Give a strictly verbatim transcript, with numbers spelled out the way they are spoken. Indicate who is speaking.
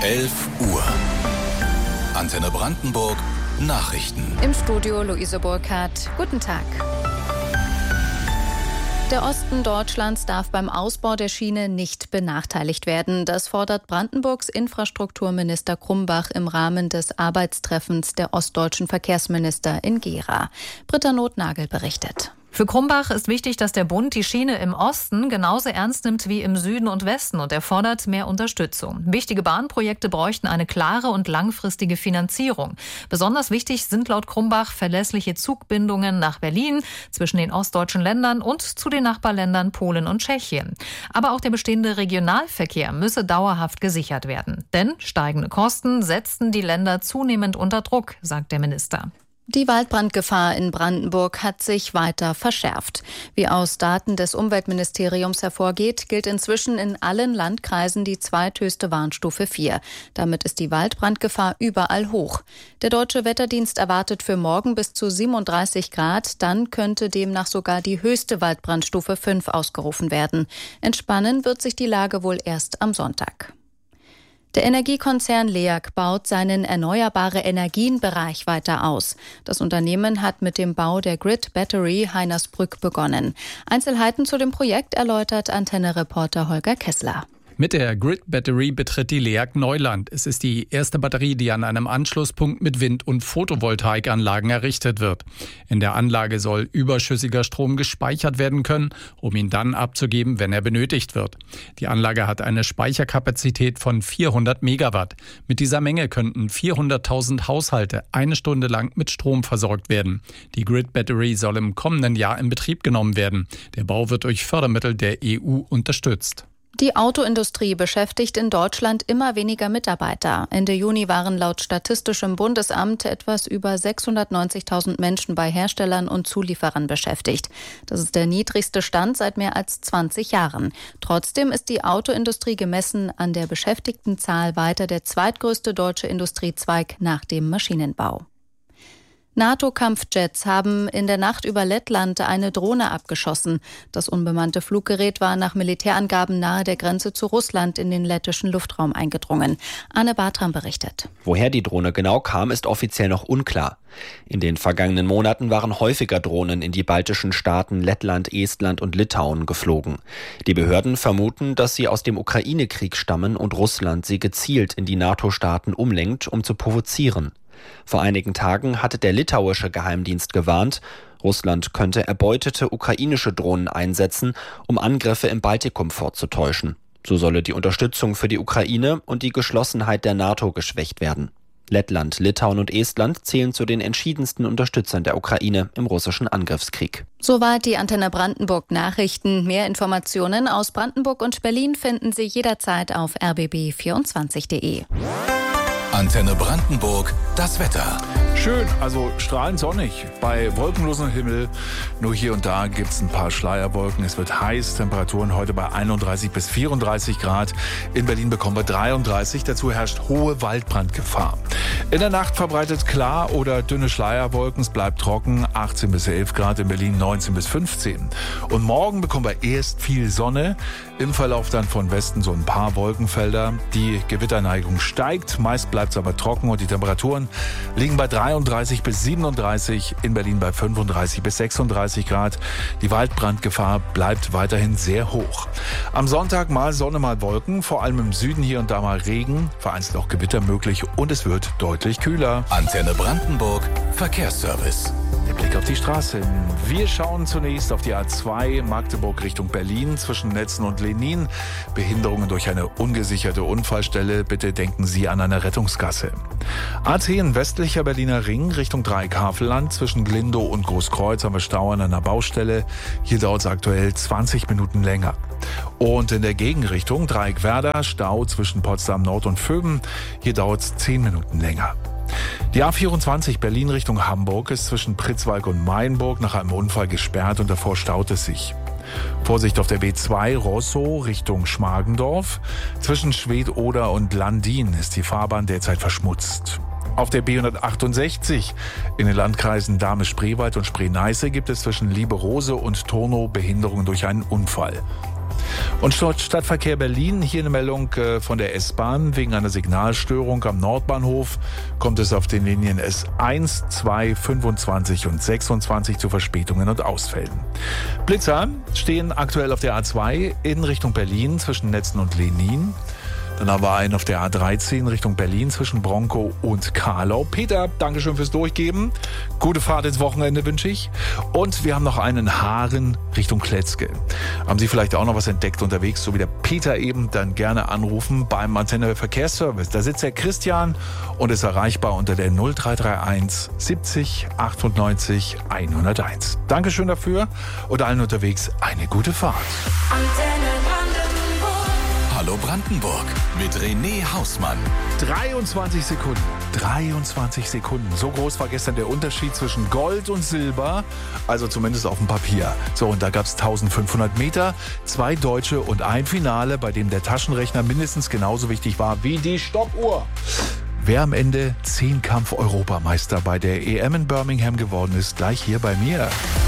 Speaker 1: elf Uhr. Antenne Brandenburg, Nachrichten.
Speaker 2: Im Studio Luise Burkhardt. Guten Tag. Der Osten Deutschlands darf beim Ausbau der Schiene nicht benachteiligt werden. Das fordert Brandenburgs Infrastrukturminister Krumbach im Rahmen des Arbeitstreffens der ostdeutschen Verkehrsminister in Gera. Britta Nothnagel berichtet.
Speaker 3: Für Krumbach ist wichtig, dass der Bund die Schiene im Osten genauso ernst nimmt wie im Süden und Westen, und er fordert mehr Unterstützung. Wichtige Bahnprojekte bräuchten eine klare und langfristige Finanzierung. Besonders wichtig sind laut Krumbach verlässliche Zugbindungen nach Berlin, zwischen den ostdeutschen Ländern und zu den Nachbarländern Polen und Tschechien. Aber auch der bestehende Regionalverkehr müsse dauerhaft gesichert werden. Denn steigende Kosten setzten die Länder zunehmend unter Druck, sagt der Minister.
Speaker 2: Die Waldbrandgefahr in Brandenburg hat sich weiter verschärft. Wie aus Daten des Umweltministeriums hervorgeht, gilt inzwischen in allen Landkreisen die zweithöchste Warnstufe vier. Damit ist die Waldbrandgefahr überall hoch. Der Deutsche Wetterdienst erwartet für morgen bis zu siebenunddreißig Grad. Dann könnte demnach sogar die höchste Waldbrandstufe fünf ausgerufen werden. Entspannen wird sich die Lage wohl erst am Sonntag. Der Energiekonzern L E A G baut seinen Erneuerbare-Energien-Bereich weiter aus. Das Unternehmen hat mit dem Bau der Grid Battery Heinersbrück begonnen. Einzelheiten zu dem Projekt erläutert Antenne-Reporter Holger Kessler.
Speaker 4: Mit der Grid Battery betritt die L E A G Neuland. Es ist die erste Batterie, die an einem Anschlusspunkt mit Wind- und Photovoltaikanlagen errichtet wird. In der Anlage soll überschüssiger Strom gespeichert werden können, um ihn dann abzugeben, wenn er benötigt wird. Die Anlage hat eine Speicherkapazität von vierhundert Megawatt. Mit dieser Menge könnten vierhunderttausend Haushalte eine Stunde lang mit Strom versorgt werden. Die Grid Battery soll im kommenden Jahr in Betrieb genommen werden. Der Bau wird durch Fördermittel der E U unterstützt.
Speaker 2: Die Autoindustrie beschäftigt in Deutschland immer weniger Mitarbeiter. Ende Juni waren laut Statistischem Bundesamt etwas über sechshundertneunzigtausend Menschen bei Herstellern und Zulieferern beschäftigt. Das ist der niedrigste Stand seit mehr als zwanzig Jahren. Trotzdem ist die Autoindustrie gemessen an der Beschäftigtenzahl weiter der zweitgrößte deutsche Industriezweig nach dem Maschinenbau. NATO-Kampfjets haben in der Nacht über Lettland eine Drohne abgeschossen. Das unbemannte Fluggerät war nach Militärangaben nahe der Grenze zu Russland in den lettischen Luftraum eingedrungen. Anne Bartram berichtet.
Speaker 5: Woher die Drohne genau kam, ist offiziell noch unklar. In den vergangenen Monaten waren häufiger Drohnen in die baltischen Staaten Lettland, Estland und Litauen geflogen. Die Behörden vermuten, dass sie aus dem Ukraine-Krieg stammen und Russland sie gezielt in die NATO-Staaten umlenkt, um zu provozieren. Vor einigen Tagen hatte der litauische Geheimdienst gewarnt, Russland könnte erbeutete ukrainische Drohnen einsetzen, um Angriffe im Baltikum vorzutäuschen. So solle die Unterstützung für die Ukraine und die Geschlossenheit der NATO geschwächt werden. Lettland, Litauen und Estland zählen zu den entschiedensten Unterstützern der Ukraine im russischen Angriffskrieg.
Speaker 2: Soweit die Antenne Brandenburg Nachrichten. Mehr Informationen aus Brandenburg und Berlin finden Sie jederzeit auf r b b vierundzwanzig punkt d e.
Speaker 1: Antenne Brandenburg, das Wetter.
Speaker 6: Schön, also strahlend sonnig, bei wolkenlosem Himmel. Nur hier und da gibt es ein paar Schleierwolken. Es wird heiß, Temperaturen heute bei einunddreißig bis vierunddreißig Grad. In Berlin bekommen wir dreiunddreißig. Dazu herrscht hohe Waldbrandgefahr. In der Nacht verbreitet klar oder dünne Schleierwolken. Es bleibt trocken, achtzehn bis elf Grad, in Berlin neunzehn bis fünfzehn. Und morgen bekommen wir erst viel Sonne. Im Verlauf dann von Westen so ein paar Wolkenfelder. Die Gewitterneigung steigt, meist bleibt es aber trocken und die Temperaturen liegen bei dreiunddreißig bis siebenunddreißig, in Berlin bei fünfunddreißig bis sechsunddreißig Grad. Die Waldbrandgefahr bleibt weiterhin sehr hoch. Am Sonntag mal Sonne, mal Wolken, vor allem im Süden hier und da mal Regen, vereinzelt auch Gewitter möglich und es wird deutlich kühler.
Speaker 1: Antenne Brandenburg, Verkehrsservice.
Speaker 6: Der Blick auf die Straße. Wir schauen zunächst auf die A zwei Magdeburg Richtung Berlin zwischen Netzen und Lenin. Behinderungen durch eine ungesicherte Unfallstelle. Bitte denken Sie an eine Rettungsgasse. A zehn westlicher Berliner Ring Richtung Dreieck-Havelland zwischen Glindow und Großkreuz haben wir Stau an einer Baustelle. Hier dauert es aktuell zwanzig Minuten länger. Und in der Gegenrichtung Dreieck-Werder Stau zwischen Potsdam Nord und Vöben. Hier dauert es zehn Minuten länger. Die A vierundzwanzig Berlin Richtung Hamburg ist zwischen Pritzwalk und Mainburg nach einem Unfall gesperrt und davor staut es sich. Vorsicht auf der B zwei Rosso Richtung Schmargendorf. Zwischen Schwedt-Oder und Landin ist die Fahrbahn derzeit verschmutzt. Auf der B hundertachtundsechzig in den Landkreisen Dahme-Spreewald und Spree-Neiße gibt es zwischen Lieberose und Turnow Behinderungen durch einen Unfall. Und Stadtverkehr Berlin, hier eine Meldung von der S-Bahn. Wegen einer Signalstörung am Nordbahnhof kommt es auf den Linien S eins, zwei, fünfundzwanzig und sechsundzwanzig zu Verspätungen und Ausfällen. Blitzer stehen aktuell auf der A zwei in Richtung Berlin zwischen Netzen und Lenin. Dann haben wir einen auf der A dreizehn Richtung Berlin zwischen Bronkow und Karlau. Peter, Dankeschön fürs Durchgeben. Gute Fahrt ins Wochenende wünsche ich. Und wir haben noch einen Haaren Richtung Kletzke. Haben Sie vielleicht auch noch was entdeckt unterwegs, so wie der Peter eben, dann gerne anrufen beim Antenne Verkehrsservice. Da sitzt der Christian und ist erreichbar unter der null drei drei eins siebzig achtundneunzig hunderteins. Dankeschön dafür und allen unterwegs eine gute Fahrt.
Speaker 1: Antenne Hallo Brandenburg mit René Hausmann.
Speaker 6: dreiundzwanzig Sekunden. dreiundzwanzig Sekunden. So groß war gestern der Unterschied zwischen Gold und Silber, also zumindest auf dem Papier. So, und da gab es eintausendfünfhundert Meter, zwei Deutsche und ein Finale, bei dem der Taschenrechner mindestens genauso wichtig war wie die Stoppuhr. Wer am Ende Zehnkampf-Europameister bei der E M in Birmingham geworden ist, gleich hier bei mir.